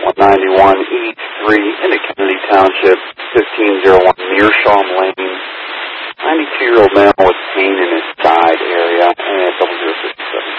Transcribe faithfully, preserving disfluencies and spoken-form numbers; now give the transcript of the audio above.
one ninety-one eighty-three into Kennedy Township, fifteen oh one Meerschaum Lane. ninety-two-year-old male